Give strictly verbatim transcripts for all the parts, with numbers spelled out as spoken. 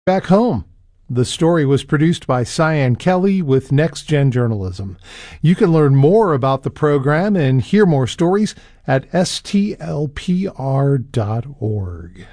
Back home. The story was produced by Cyan Kelly with Next Gen Journalism. You can learn more about the program and hear more stories at S T L P R dot org.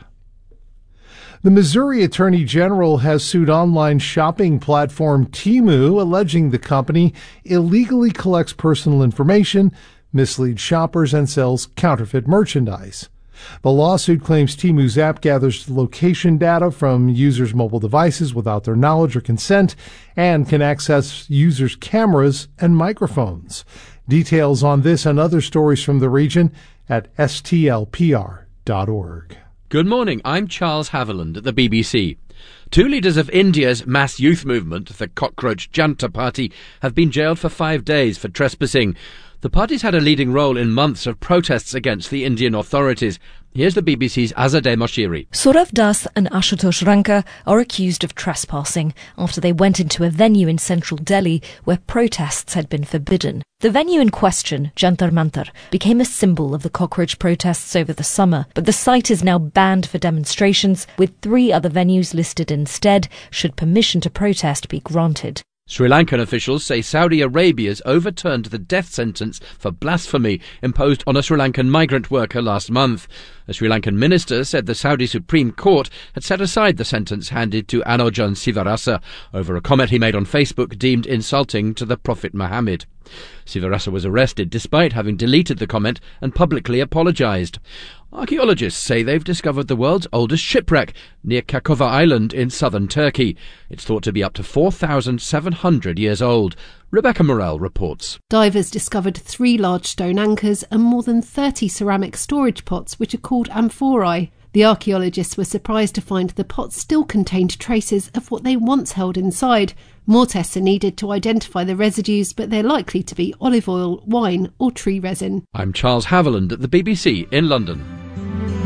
The Missouri Attorney General has sued online shopping platform Temu, alleging the company illegally collects personal information, misleads shoppers, and sells counterfeit merchandise. The lawsuit claims Temu's app gathers location data from users' mobile devices without their knowledge or consent and can access users' cameras and microphones. Details on this and other stories from the region at S T L P R dot org. Good morning, I'm Charles Haviland at the B B C. Two leaders of India's mass youth movement, the Cockroach Janta Party, have been jailed for five days for trespassing. The party's had a leading role in months of protests against the Indian authorities. Here's the B B C's Azadeh Moshiri. Saurav Das and Ashutosh Ranka are accused of trespassing after they went into a venue in central Delhi where protests had been forbidden. The venue in question, Jantar Mantar, became a symbol of the cockroach protests over the summer, but the site is now banned for demonstrations, with three other venues listed instead, should permission to protest be granted. Sri Lankan officials say Saudi Arabia's overturned the death sentence for blasphemy imposed on a Sri Lankan migrant worker last month. A Sri Lankan minister said the Saudi Supreme Court had set aside the sentence handed to Anojan Sivarasa over a comment he made on Facebook deemed insulting to the Prophet Muhammad. Sivarasa was arrested despite having deleted the comment and publicly apologised. Archaeologists say they've discovered the world's oldest shipwreck near Kakova Island in southern Turkey. It's thought to be up to four thousand seven hundred years old. Rebecca Morell reports. Divers discovered three large stone anchors and more than thirty ceramic storage pots, which are called amphorae. The archaeologists were surprised to find the pots still contained traces of what they once held inside. More tests are needed to identify the residues, but they're likely to be olive oil, wine or tree resin. I'm Charles Haviland at the B B C in London.